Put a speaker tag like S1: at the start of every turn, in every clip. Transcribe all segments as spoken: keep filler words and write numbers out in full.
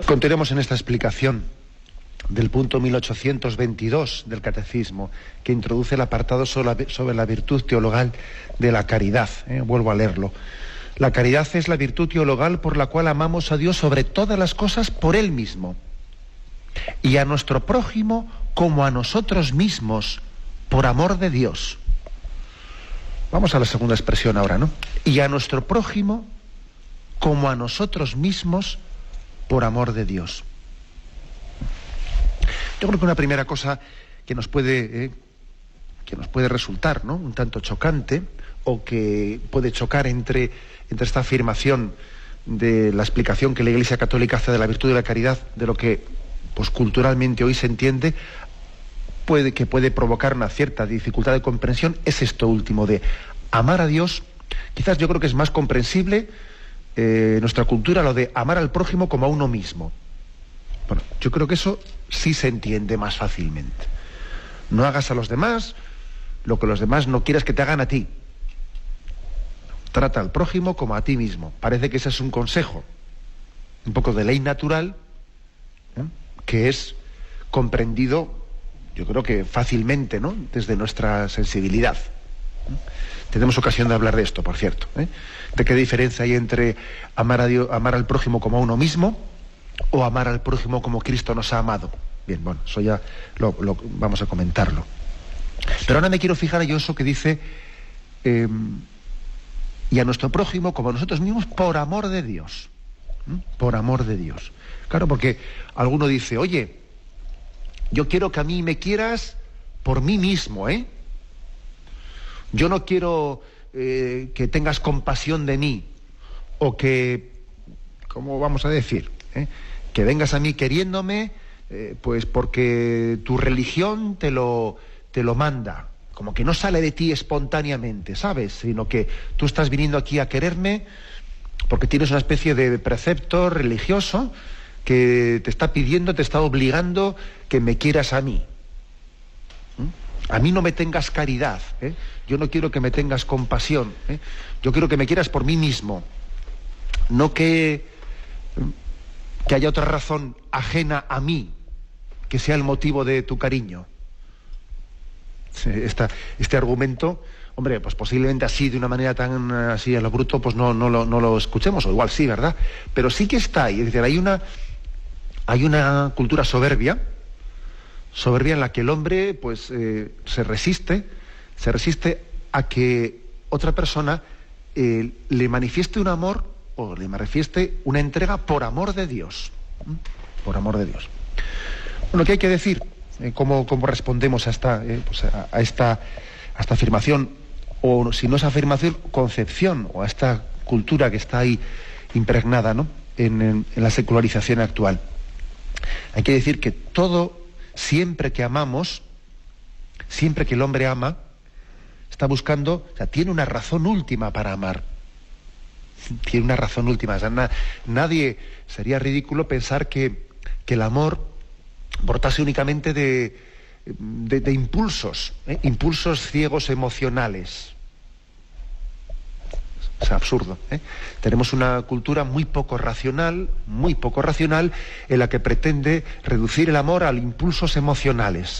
S1: Continuemos en esta explicación del punto mil ochocientos veintidós del Catecismo, que introduce el apartado sobre la virtud teologal de la caridad. ¿eh? Vuelvo a leerlo. La caridad es la virtud teologal por la cual amamos a Dios sobre todas las cosas por Él mismo, y a nuestro prójimo como a nosotros mismos, por amor de Dios. Vamos a la segunda expresión ahora, ¿no? Y a nuestro prójimo como a nosotros mismos, por amor de Dios. Yo creo que una primera cosa que nos puede, eh, que nos puede resultar, ¿no?, un tanto chocante, o que puede chocar entre, entre esta afirmación de la explicación que la Iglesia Católica hace de la virtud de la caridad, de lo que pues culturalmente hoy se entiende, puede, que puede provocar una cierta dificultad de comprensión, es esto último de amar a Dios. Quizás yo creo que es más comprensible eh, en nuestra cultura lo de amar al prójimo como a uno mismo. Bueno, yo creo que eso sí se entiende más fácilmente. No hagas a los demás lo que los demás no quieras que te hagan a ti. Trata al prójimo como a ti mismo. Parece que ese es un consejo, un poco de ley natural, ¿eh?, que es comprendido, yo creo que fácilmente, ¿no?, desde nuestra sensibilidad. ¿eh? Tenemos ocasión de hablar de esto, por cierto, ¿eh? de qué diferencia hay entre amar a Dios, amar al prójimo como a uno mismo, o amar al prójimo como Cristo nos ha amado. Bien, bueno, eso ya lo, lo vamos a comentarlo. Pero ahora me quiero fijar yo eso que dice eh, y a nuestro prójimo como a nosotros mismos por amor de Dios. ¿Mm? Por amor de Dios. Claro, porque alguno dice, oye, yo quiero que a mí me quieras por mí mismo, ¿eh? Yo no quiero eh, que tengas compasión de mí, o que, ¿cómo vamos a decir?, ¿eh? que vengas a mí queriéndome, eh, pues porque tu religión te lo, te lo manda, como que no sale de ti espontáneamente, ¿sabes? Sino que tú estás viniendo aquí a quererme porque tienes una especie de precepto religioso que te está pidiendo, te está obligando que me quieras a mí. ¿Mm? A mí no me tengas caridad, ¿eh? Yo no quiero que me tengas compasión, ¿eh? Yo quiero que me quieras por mí mismo, no que, que haya otra razón ajena a mí que sea el motivo de tu cariño. Esta, este argumento, hombre, pues posiblemente así, de una manera tan así a lo bruto, pues no, no, lo, no lo escuchemos, o igual sí, ¿verdad? Pero sí que está ahí, es decir, hay una, hay una cultura soberbia, soberbia en la que el hombre, pues, eh, se resiste, se resiste a que otra persona eh, le manifieste un amor, o le manifieste una entrega por amor de Dios, ¿Mm? por amor de Dios. Bueno, ¿qué hay que decir? Eh, ¿cómo, ¿Cómo respondemos a esta, eh, pues a, a, esta, a esta afirmación, o si no es afirmación, concepción, o a esta cultura que está ahí impregnada, ¿no?, en, en, en la secularización actual? Hay que decir que todo, siempre que amamos, siempre que el hombre ama, está buscando, o sea, tiene una razón última para amar. Tiene una razón última. O sea, na, nadie, sería ridículo pensar que, que el amor brotase únicamente de, de, de impulsos, ¿eh? impulsos ciegos emocionales. Es absurdo, ¿eh? Tenemos una cultura muy poco racional, muy poco racional, en la que pretende reducir el amor a impulsos emocionales.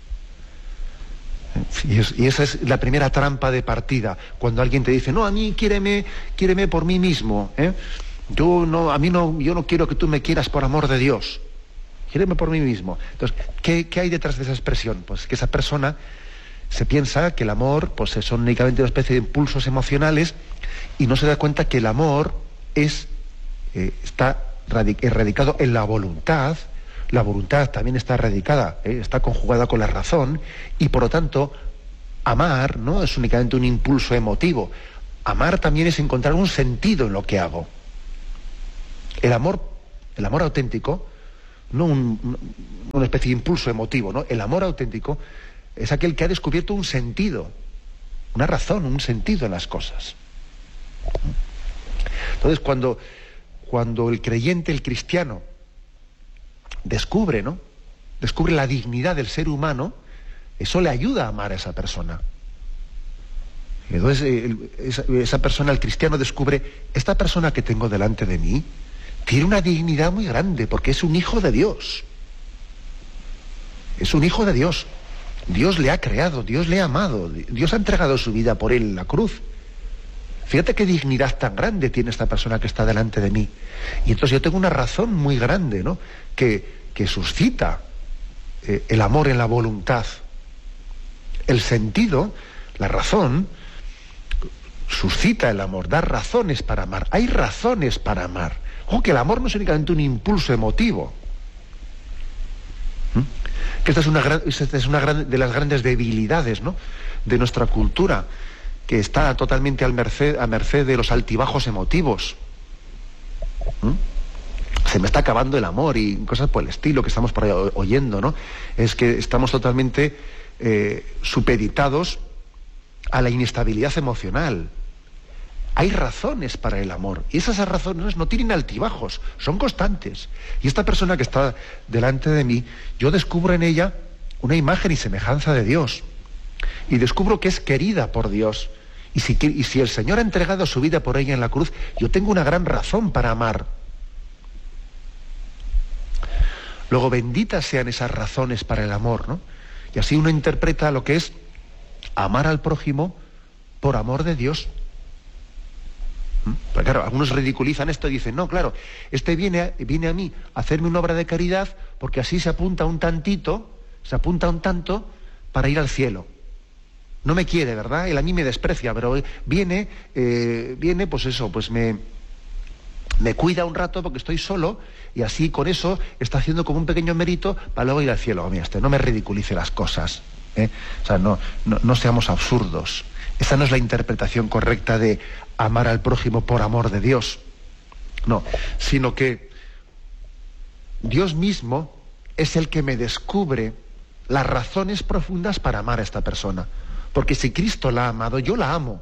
S1: Y, es, y esa es la primera trampa de partida, cuando alguien te dice, no, a mí quiéreme, quiéreme por mí mismo, ¿eh? Yo no, a mí no, yo no quiero que tú me quieras por amor de Dios. Quiéreme por mí mismo. Entonces, ¿qué, qué hay detrás de esa expresión? Pues que esa persona se piensa que el amor, pues, son únicamente una especie de impulsos emocionales, y no se da cuenta que el amor es eh, está radic- radicado en la voluntad. La voluntad también está radicada, eh, está conjugada con la razón, y por lo tanto, amar no es únicamente un impulso emotivo. Amar también es encontrar un sentido en lo que hago. El amor, el amor auténtico, no un, una especie de impulso emotivo, ¿no? El amor auténtico es aquel que ha descubierto un sentido, una razón, un sentido en las cosas. Entonces, cuando, cuando el creyente, el cristiano, descubre, ¿no?, descubre la dignidad del ser humano, eso le ayuda a amar a esa persona. Entonces, el, esa, esa persona, el cristiano, descubre, esta persona que tengo delante de mí, tiene una dignidad muy grande, porque es un hijo de Dios. Es un hijo de Dios. Dios le ha creado, Dios le ha amado, Dios ha entregado su vida por él en la cruz. Fíjate qué dignidad tan grande tiene esta persona que está delante de mí. Y entonces yo tengo una razón muy grande, ¿no?, que, que suscita eh, el amor en la voluntad. El sentido, la razón, suscita el amor, da razones para amar. Hay razones para amar. Ojo, que el amor no es únicamente un impulso emotivo. ¿Mm? Que esta es una, gran, esta es una gran, de las grandes debilidades, ¿no?, de nuestra cultura, que está totalmente al merced, a merced de los altibajos emotivos. ¿Mm? Se me está acabando el amor y cosas por el estilo que estamos por ahí oyendo, ¿no? Es que estamos totalmente eh, supeditados a la inestabilidad emocional. Hay razones para el amor, y esas razones no tienen altibajos, son constantes. Y esta persona que está delante de mí, yo descubro en ella una imagen y semejanza de Dios, y descubro que es querida por Dios, y si, y si el Señor ha entregado su vida por ella en la cruz, yo tengo una gran razón para amar. Luego, benditas sean esas razones para el amor, ¿no? Y así uno interpreta lo que es amar al prójimo por amor de Dios. Pero claro, algunos ridiculizan esto y dicen, no, claro, este viene a, viene a mí a hacerme una obra de caridad porque así se apunta un tantito, se apunta un tanto para ir al cielo. No me quiere, ¿verdad? Él a mí me desprecia, pero viene, eh, viene, pues eso, pues me, me cuida un rato porque estoy solo y así con eso está haciendo como un pequeño mérito para luego ir al cielo. Oh, mira, este, no me ridiculice las cosas, ¿eh? O sea, no, no, no seamos absurdos. Esa no es la interpretación correcta de amar al prójimo por amor de Dios. No, sino que Dios mismo es el que me descubre las razones profundas para amar a esta persona. Porque si Cristo la ha amado, yo la amo.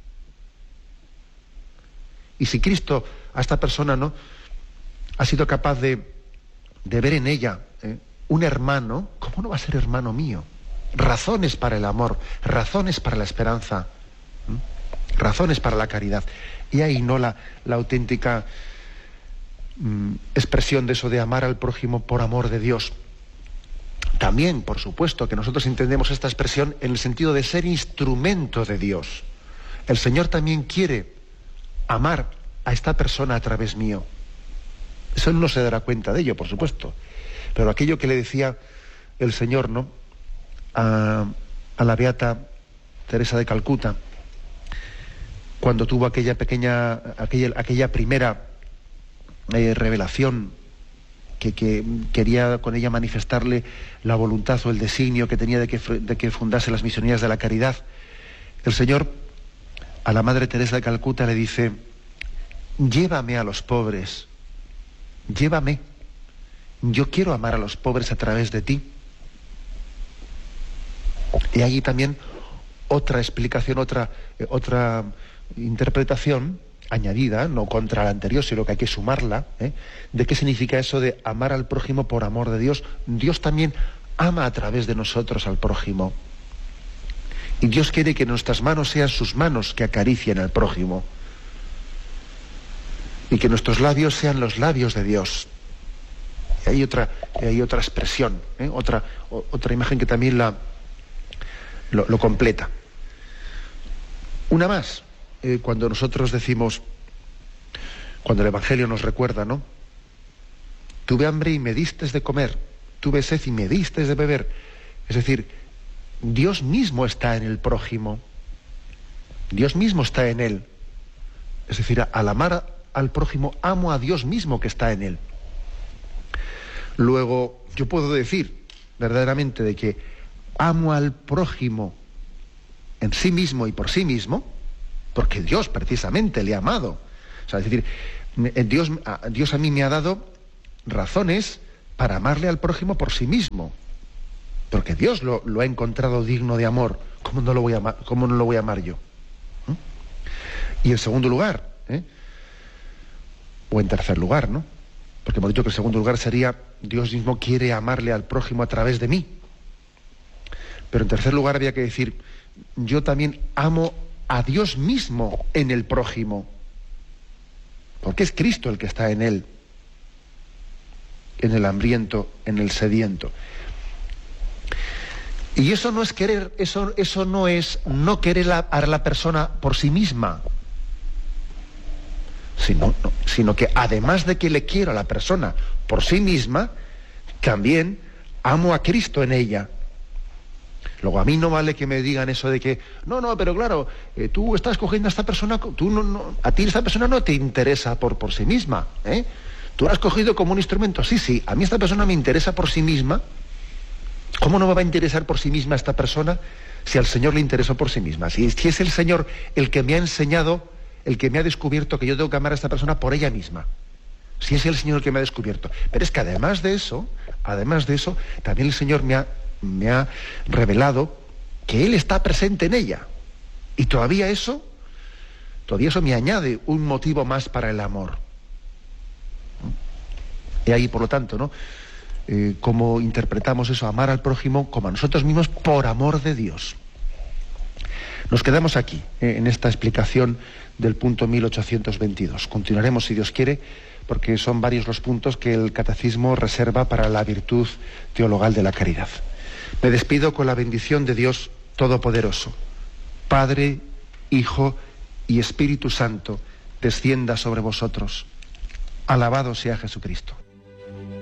S1: Y si Cristo a esta persona, ¿no?, ha sido capaz de, de ver en ella ¿eh? un hermano, ¿cómo no va a ser hermano mío? Razones para el amor, razones para la esperanza, ¿eh? razones para la caridad. Y ahí no la, la auténtica mm, expresión de eso de amar al prójimo por amor de Dios. También, por supuesto, que nosotros entendemos esta expresión en el sentido de ser instrumento de Dios. El Señor también quiere amar a esta persona a través mío. Eso no se dará cuenta de ello, por supuesto. Pero aquello que le decía el Señor, ¿no?, a, a la beata Teresa de Calcuta, cuando tuvo aquella pequeña, aquella, aquella primera eh, revelación que, que quería con ella manifestarle la voluntad o el designio que tenía de que, de que fundase las misionerías de la caridad, el Señor a la Madre Teresa de Calcuta le dice: llévame a los pobres, llévame, yo quiero amar a los pobres a través de ti. Y allí también otra explicación, otra, eh, otra interpretación añadida, no contra la anterior, sino que hay que sumarla, ¿eh? de qué significa eso de amar al prójimo por amor de Dios. Dios también ama a través de nosotros al prójimo. Y Dios quiere que nuestras manos sean sus manos que acaricien al prójimo. Y que nuestros labios sean los labios de Dios. Y hay otra, y hay otra expresión, ¿eh? otra, o, otra imagen que también la, lo, lo completa. Una más, eh, cuando nosotros decimos, cuando el Evangelio nos recuerda, ¿no? Tuve hambre y me distes de comer, tuve sed y me distes de beber. Es decir, Dios mismo está en el prójimo. Dios mismo está en él. Es decir, al amar al prójimo, amo a Dios mismo que está en él. Luego, yo puedo decir verdaderamente de que amo al prójimo en sí mismo y por sí mismo, porque Dios precisamente le ha amado. O sea, es decir, Dios, Dios a mí me ha dado razones para amarle al prójimo por sí mismo, porque Dios lo, lo ha encontrado digno de amor. ¿Cómo no lo voy a amar, cómo no lo voy a amar yo? ¿Mm? Y en segundo lugar, ¿eh? o en tercer lugar, ¿no? Porque hemos dicho que el segundo lugar sería Dios mismo quiere amarle al prójimo a través de mí. Pero en tercer lugar había que decir, yo también amo a Dios mismo en el prójimo, porque es Cristo el que está en él. en el hambriento, en el sediento. Y eso no es querer, eso, eso no es no querer a, a la persona por sí misma, sino, no, sino que además de que le quiero a la persona por sí misma, también amo a Cristo en ella. Luego, a mí no vale que me digan eso de que, no, no, pero claro, eh, tú estás cogiendo a esta persona, tú no, no, a ti esta persona no te interesa por, por sí misma, ¿eh? Tú la has cogido como un instrumento. Sí, sí, a mí esta persona me interesa por sí misma. ¿Cómo no me va a interesar por sí misma esta persona si al Señor le interesó por sí misma? Si, si es el Señor el que me ha enseñado, el que me ha descubierto que yo tengo que amar a esta persona por ella misma. Si es el Señor el que me ha descubierto. Pero es que además de eso, además de eso, también el Señor me ha, me ha revelado que Él está presente en ella. Y todavía eso, todavía eso me añade un motivo más para el amor. Y ahí, por lo tanto, ¿no? Eh, cómo interpretamos eso, amar al prójimo como a nosotros mismos por amor de Dios. Nos quedamos aquí, eh, en esta explicación del punto mil ochocientos veintidós. Continuaremos, si Dios quiere, porque son varios los puntos que el Catecismo reserva para la virtud teologal de la caridad. Me despido con la bendición de Dios Todopoderoso. Padre, Hijo y Espíritu Santo, descienda sobre vosotros. Alabado sea Jesucristo.